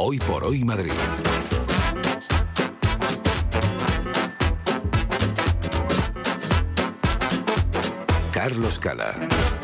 Hoy por hoy Madrid. Carlos Cala.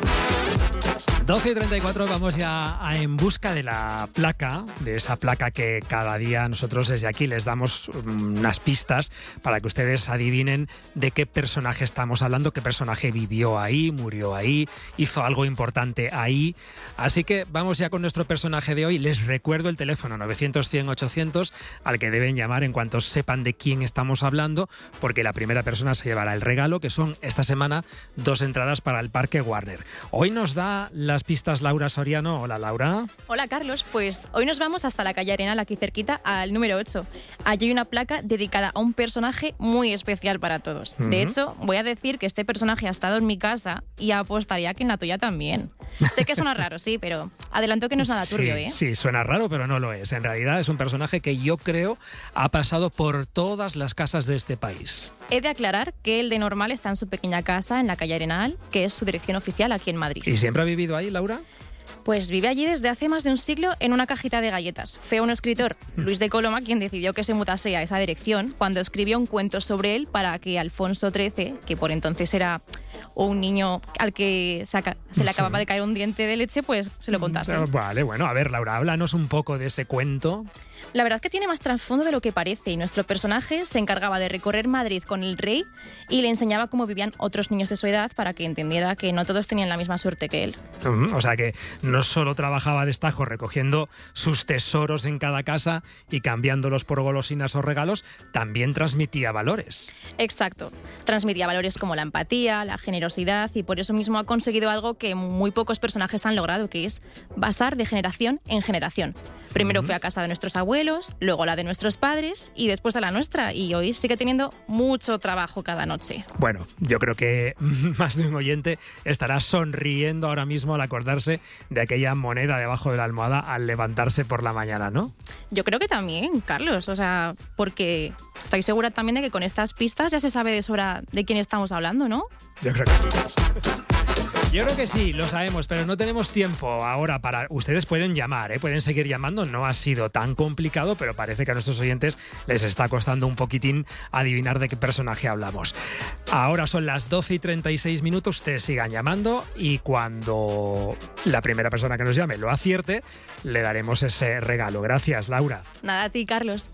12:34, vamos ya En busca de la placa, de esa placa que cada día nosotros desde aquí les damos unas pistas para que ustedes adivinen de qué personaje estamos hablando, qué personaje vivió ahí, murió ahí, hizo algo importante ahí. Así que vamos ya con nuestro personaje de hoy. Les recuerdo el teléfono 900-100-800 al que deben llamar en cuanto sepan de quién estamos hablando, porque la primera persona se llevará el regalo, que son esta semana 2 entradas para el Parque Warner. Hoy nos da las pistas Laura Soriano. Hola, Laura. Hola, Carlos. Pues hoy nos vamos hasta la calle Arenal, aquí cerquita, al número 8. Allí hay una placa dedicada a un personaje muy especial para todos. De hecho, voy a decir que este personaje ha estado en mi casa y apostaría que en la tuya también. Sé que suena raro, sí, pero adelanto que no es nada turbio, ¿eh? Sí, suena raro, pero no lo es. En realidad es un personaje que yo creo ha pasado por todas las casas de este país. He de aclarar que el de normal está en su pequeña casa en la calle Arenal, que es su dirección oficial aquí en Madrid. ¿Y siempre ha vivido ahí, Laura? Pues vive allí desde hace más de un siglo en una cajita de galletas. Fue un escritor, Luis de Coloma, quien decidió que se mutase a esa dirección cuando escribió un cuento sobre él para que Alfonso XIII, que por entonces era un niño al que se le acababa de caer un diente de leche, pues se lo contase. Vale, bueno, a ver, Laura, háblanos un poco de ese cuento. La verdad que tiene más trasfondo de lo que parece y nuestro personaje se encargaba de recorrer Madrid con el rey y le enseñaba cómo vivían otros niños de su edad para que entendiera que no todos tenían la misma suerte que él. O sea que no solo trabajaba a destajo recogiendo sus tesoros en cada casa y cambiándolos por golosinas o regalos, también transmitía valores. Exacto. Transmitía valores como la empatía, la generosidad y por eso mismo ha conseguido algo que muy pocos personajes han logrado, que es pasar de generación en generación. Primero fue a casa de nuestros abuelos, luego la de nuestros padres y después a la nuestra. Y hoy sigue teniendo mucho trabajo cada noche. Bueno, yo creo que más de un oyente estará sonriendo ahora mismo al acordarse de aquella moneda debajo de la almohada al levantarse por la mañana, ¿no? Yo creo que también, Carlos. O sea, porque estoy segura también de que con estas pistas ya se sabe de sobra de quién estamos hablando, ¿no? Yo creo que sí. Yo creo que sí, lo sabemos, pero no tenemos tiempo ahora para... Ustedes pueden llamar, pueden seguir llamando, no ha sido tan complicado, pero parece que a nuestros oyentes les está costando un poquitín adivinar de qué personaje hablamos. Ahora son las 12:36, ustedes sigan llamando y cuando la primera persona que nos llame lo acierte, le daremos ese regalo. Gracias, Laura. Nada, a ti, Carlos.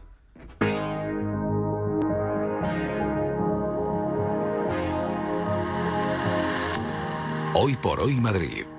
Hoy por hoy Madrid.